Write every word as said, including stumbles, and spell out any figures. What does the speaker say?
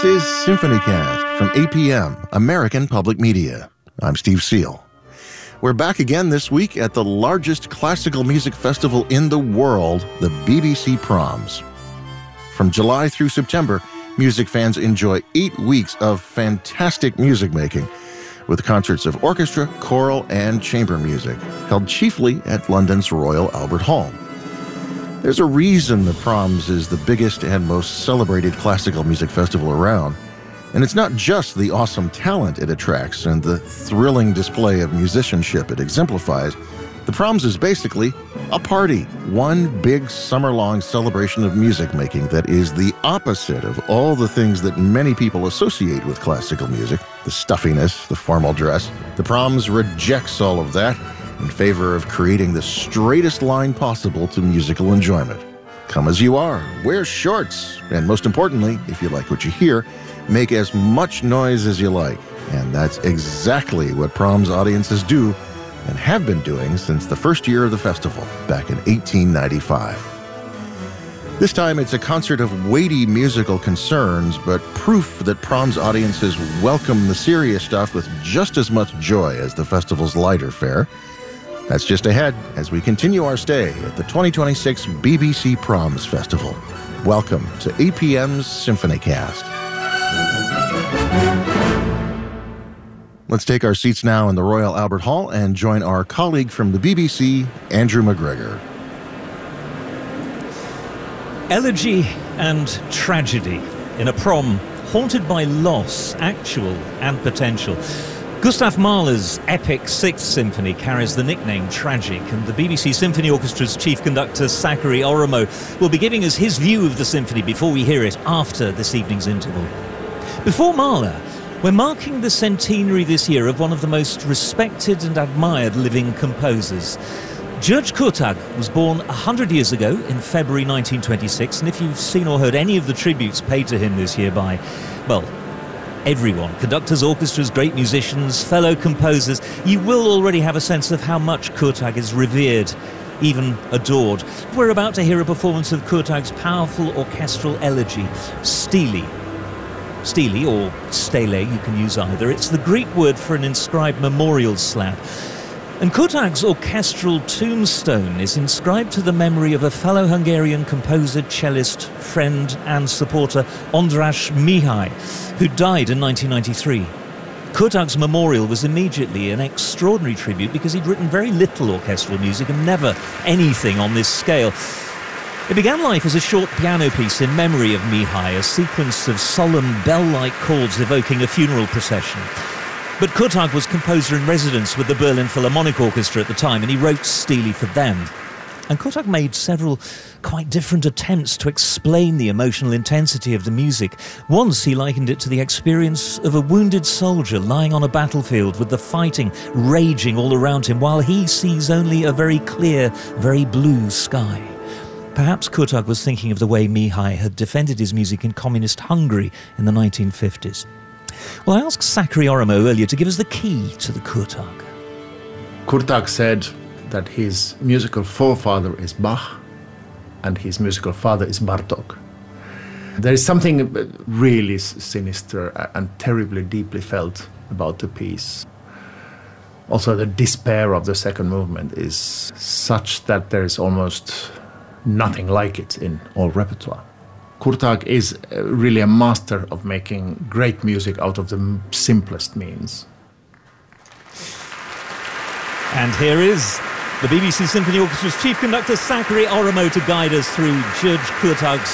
This is SymphonyCast from A P M, American Public Media. I'm Steve Seal. We're back again this week at the largest classical music festival in the world, the B B C Proms. From July through September, music fans enjoy eight weeks of fantastic music making, with concerts of orchestra, choral, and chamber music, held chiefly at London's Royal Albert Hall. There's a reason the Proms is the biggest and most celebrated classical music festival around. And it's not just the awesome talent it attracts and the thrilling display of musicianship it exemplifies. The Proms is basically a party, one big summer-long celebration of music making that is the opposite of all the things that many people associate with classical music, the stuffiness, the formal dress. The Proms rejects all of that in favor of creating the straightest line possible to musical enjoyment. Come as you are, wear shorts, and most importantly, if you like what you hear, make as much noise as you like. And that's exactly what Proms audiences do and have been doing since the first year of the festival, back in eighteen ninety-five. This time it's a concert of weighty musical concerns, but proof that Proms audiences welcome the serious stuff with just as much joy as the festival's lighter fare. That's just ahead as we continue our stay at the twenty twenty-six B B C Proms Festival. Welcome to A P M's SymphonyCast. Let's take our seats now in the Royal Albert Hall and join our colleague from the B B C, Andrew McGregor. Elegy and tragedy in a prom haunted by loss, actual and potential. Gustav Mahler's epic Sixth Symphony carries the nickname Tragic, and the B B C Symphony Orchestra's chief conductor, Sakari Oramo, will be giving us his view of the symphony before we hear it after this evening's interval. Before Mahler, we're marking the centenary this year of one of the most respected and admired living composers. György Kurtág was born one hundred years ago in February nineteen twenty-six, and if you've seen or heard any of the tributes paid to him this year by, well, everyone, conductors, orchestras, great musicians, fellow composers, you will already have a sense of how much Kurtág is revered, even adored. We're about to hear a performance of Kurtág's powerful orchestral elegy, Stele. Stele, or stele, you can use either. It's the Greek word for an inscribed memorial slab. And Kurtág's orchestral tombstone is inscribed to the memory of a fellow Hungarian composer, cellist, friend and supporter, András Mihály, who died in nineteen ninety-three. Kurtág's memorial was immediately an extraordinary tribute because he'd written very little orchestral music and never anything on this scale. It began life as a short piano piece in memory of Mihály, a sequence of solemn bell-like chords evoking a funeral procession. But Kurtág was composer in residence with the Berlin Philharmonic Orchestra at the time, and he wrote Stele for them. And Kurtág made several quite different attempts to explain the emotional intensity of the music. Once he likened it to the experience of a wounded soldier lying on a battlefield with the fighting raging all around him, while he sees only a very clear, very blue sky. Perhaps Kurtág was thinking of the way Mihály had defended his music in communist Hungary in the nineteen fifties. Well, I asked Sakari Oramo earlier to give us the key to the Kurtág. Kurtág said that his musical forefather is Bach and his musical father is Bartók. There is something really sinister and terribly deeply felt about the piece. Also, the despair of the second movement is such that there is almost nothing like it in all repertoire. Kurtág is really a master of making great music out of the simplest means. And here is the B B C Symphony Orchestra's chief conductor, Sakari Oramo, to guide us through György Kurtág's